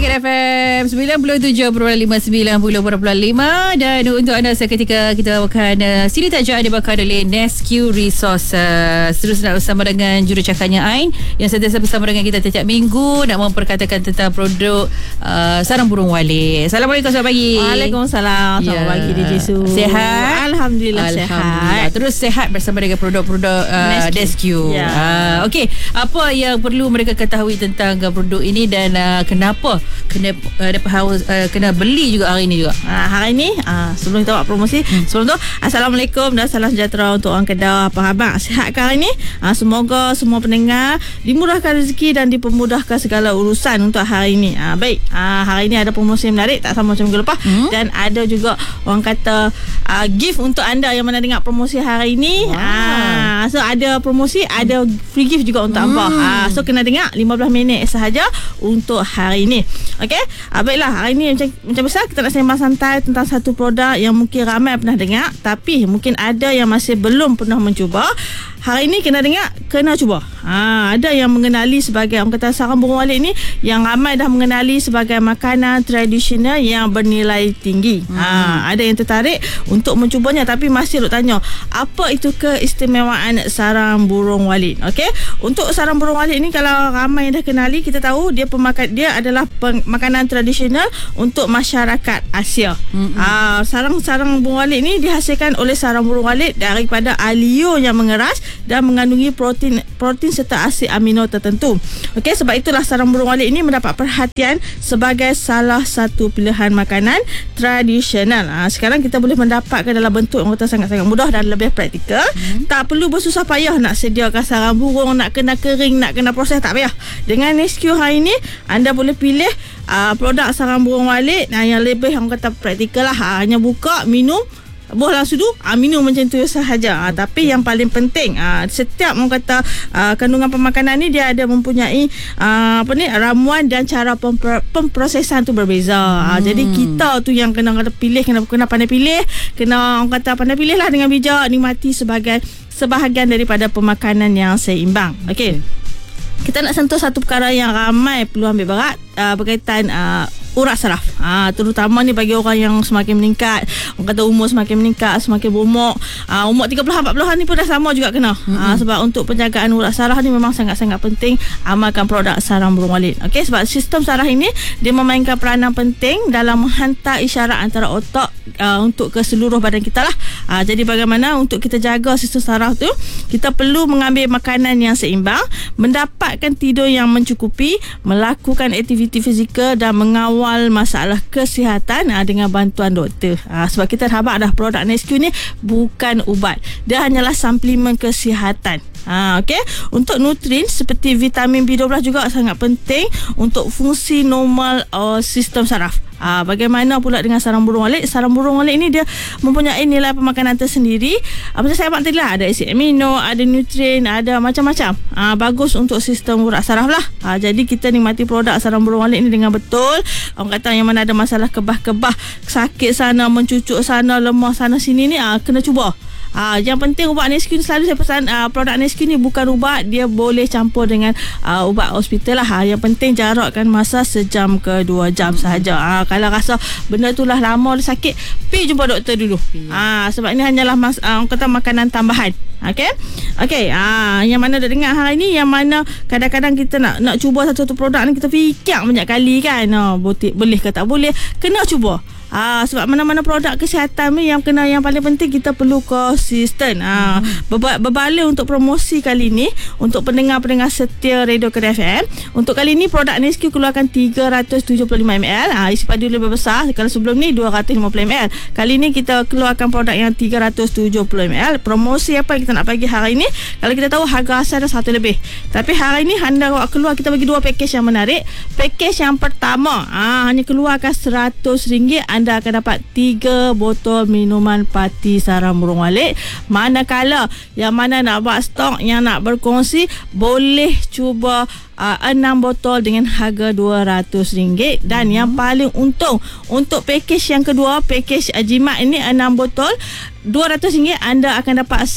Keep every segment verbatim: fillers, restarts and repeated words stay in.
Bulletin F M sembilan puluh tujuh perpuluhan lima, sembilan puluh perpuluhan lima. Dan untuk anda seketika kita akan uh, siri tajuk dibawakan oleh Nesque Resources. Terus nak bersama dengan jurucakapnya Ain yang sentiasa bersama dengan kita setiap minggu nak memperkatakan tentang produk uh, sarang burung walit. Assalamualaikum, selamat pagi. Waalaikumsalam, selamat yeah. pagi D J Su. Sehat? Alhamdulillah, Alhamdulillah sehat. Terus sehat bersama dengan produk-produk uh, Nesque. Yeah. Uh, Okey, apa yang perlu mereka ketahui tentang uh, produk ini dan uh, kenapa kena uh, dapat harus uh, kena beli juga hari ini juga. Ha, hari ini uh, sebelum kita buat promosi, hmm. sebelum tu Assalamualaikum dan salam sejahtera untuk orang Kedah. Apa khabar? Sihat ke hari ini? Uh, semoga semua pendengar dimurahkan rezeki dan dipermudahkan segala urusan untuk hari ini. Uh, baik, uh, hari ini ada promosi yang menarik, tak sama macam minggu lepas, hmm. dan ada juga orang kata uh, gift untuk anda yang mana dengar promosi hari ini. Wow. Uh, so ada promosi, ada free gift juga untuk hmm. apa. Uh, so kena dengar lima belas minit sahaja untuk hari ini. Okey, uh, baiklah, hari ini macam macam biasa kita nak sembang santai tentang satu produk yang mungkin ramai pernah dengar tapi mungkin ada yang masih belum pernah mencuba. Hari ini kena dengar, kena cuba. Ha, ada yang mengenali sebagai, orang kata sarang burung walit ni yang ramai dah mengenali sebagai makanan tradisional yang bernilai tinggi. Hmm. Ha, ada yang tertarik untuk mencubanya tapi masih nak tanya apa itu keistimewaan sarang burung walit. Okey, untuk sarang burung walit ni kalau ramai yang dah kenali, kita tahu dia pemakan dia adalah makanan tradisional untuk masyarakat Asia. Hmm. Ha, sarang-sarang burung walit ni dihasilkan oleh sarang burung walit daripada alio yang mengeras dan mengandungi protein protein serta asid amino tertentu. Okey, sebab itulah sarang burung walit ini mendapat perhatian sebagai salah satu pilihan makanan tradisional. Ha, sekarang kita boleh mendapatkan dalam bentuk yang kata sangat-sangat mudah dan lebih praktikal. Hmm. Tak perlu bersusah payah nak sediakan sarang burung, nak kena kering, nak kena proses, tak payah. Dengan Nesque hari ini anda boleh pilih uh, produk sarang burung walit uh, yang lebih orang kata praktikal lah. Ha, hanya buka, minum, buahlah sudu, ah, minum macam tu sahaja. Ah, tapi yang paling penting, ah, setiap orang kata ah, kandungan pemakanan ni dia ada mempunyai ah, apa ni ramuan dan cara pempro- pemprosesan tu berbeza. Hmm. Ah, jadi kita tu yang kena kena pilih, kena kena pandai pilih, kena orang kata pandai pilih lah dengan bijak, nikmati sebagai sebahagian daripada pemakanan yang seimbang. Okey. Kita nak sentuh satu perkara yang ramai perlu ambil berat uh, berkaitan uh, urat saraf. Ha, terutama ni bagi orang yang semakin meningkat, orang kata umur semakin meningkat, semakin berumur. Ha, umur tiga puluh empat puluhan ni pun dah sama juga kena. Mm-hmm. Ha, sebab untuk penjagaan urat saraf ni memang sangat-sangat penting amalkan produk sarang burung walit. Okey, sebab sistem saraf ini dia memainkan peranan penting dalam menghantar isyarat antara otak uh, untuk ke seluruh badan kita lah. Ha, jadi bagaimana untuk kita jaga sistem saraf tu? Kita perlu mengambil makanan yang seimbang, mendapatkan tidur yang mencukupi, melakukan aktiviti fizikal dan mengawal masalah kesihatan aa, dengan bantuan doktor. Aa, sebab kita habaq dah produk Nesque ni bukan ubat. Dia hanyalah suplemen kesihatan. Ha, okay. Untuk nutrien seperti vitamin B dua belas juga sangat penting untuk fungsi normal uh, sistem saraf. Ha, bagaimana pula dengan sarang burung walit? Sarang burung walit ni dia mempunyai nilai pemakanan tersendiri. Ha, macam saya abang tadi lah, ada asid amino, ada nutrien, ada macam-macam. Ha, bagus untuk sistem urat saraf lah. Ha, jadi kita nikmati produk sarang burung walit ni dengan betul. Orang kata yang mana ada masalah kebah-kebah, sakit sana, mencucuk sana, lemah sana sini ni, ha, kena cuba. Ah, yang penting ubat Nesque ni selalu saya pesan uh, produk Nesque ni bukan ubat, dia boleh campur dengan uh, ubat hospital lah. Ha, yang penting jarakkan masa sejam ke dua jam sahaja. Ah, kalau rasa benda tu lah lama dah sakit, pergi jumpa doktor dulu. Ah, sebab ini hanyalah mas, uh, orang kata makanan tambahan. Okey. Okey, ah yang mana dah dengar hari ni, yang mana kadang-kadang kita nak nak cuba satu-satu produk ni kita fikir banyak kali kan. Oh, boleh ke tak boleh, kena cuba. Ah, sebab mana-mana produk kesihatan ni yang kena, yang paling penting kita perlu konsisten. Ah, hmm. berba- berbalik untuk promosi kali ni untuk pendengar-pendengar setia Radio Kedah F M. Untuk kali ni produk Nesque keluarkan tiga ratus tujuh puluh lima mililiter. Ah, isi padu lebih besar. Kalau sebelum ni dua ratus lima puluh mililiter. Kali ni kita keluarkan produk yang tiga ratus tujuh puluh mililiter. Promosi apa yang kita nak bagi hari ni? Kalau kita tahu harga asal dah satu lebih. Tapi hari ni anda keluar, kita bagi dua pakej yang menarik. Pakej yang pertama, ah, hanya keluarkan seratus ringgit. Anda akan dapat tiga botol minuman parti sarang burung walit. Manakala yang mana nak buat stok, yang nak berkongsi, boleh cuba uh, enam botol dengan harga dua ratus ringgit. Dan hmm. yang paling untung untuk pakej yang kedua, pakej uh, jimat ini enam botol dua ratus ringgit, anda akan dapat satu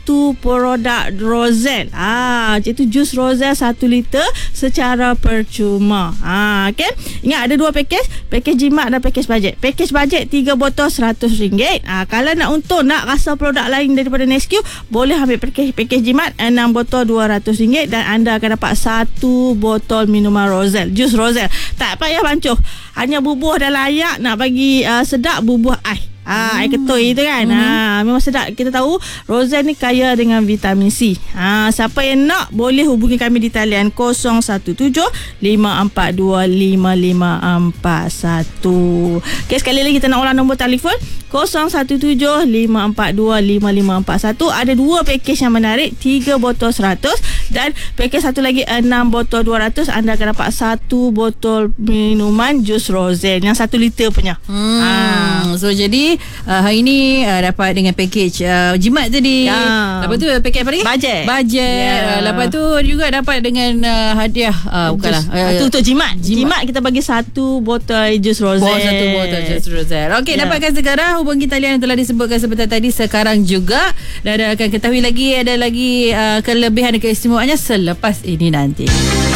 satu produk Roselle. Ah, iaitu jus Roselle satu liter secara percuma. Ah, okey. Ingat ada dua pakej, pakej jimat dan pakej bajet. Pakej bajet tiga botol seratus ringgit. Ah, kalau nak untung nak rasa produk lain daripada Nesquik, boleh ambil pakej pakej jimat enam botol dua ratus ringgit dan anda akan dapat satu botol minuman Roselle, jus Roselle. Tak payah bancuh. Hanya bubuh dan layak. Nak bagi uh, sedap, bubuh ais. Ah, air ketui itu kan. Hmm. Ah, memang sedap. Kita tahu Roselle ni kaya dengan vitamin C. Ah, siapa yang nak boleh hubungi kami di talian kosong satu tujuh lima empat dua lima lima empat satu. Okey, sekali lagi kita nak ulang nombor telefon kosong satu tujuh lima empat dua lima lima empat satu. Ada dua pakej yang menarik, tiga botol seratus dan pakej satu lagi enam botol dua ratus. Anda akan dapat satu botol minuman jus Roselle yang satu liter punya. Hmm. Ah. So jadi Uh, hari ni uh, dapat dengan pakej uh, jimat tadi. Ya. Lepas tu pakej apa lagi? Bajet. Bajet. Ya. Uh, lepas tu juga dapat dengan uh, hadiah. Uh, bukanlah. Uh, itu untuk jimat. jimat. Jimat kita bagi satu botol jus Roselle. Bawa satu botol jus Roselle. Okey, Ya. dapatkan sekarang. Hubungi talian yang telah disebutkan sebentar tadi sekarang juga. Dan akan ketahui lagi ada lagi uh, kelebihan dan keistimewaannya selepas ini nanti.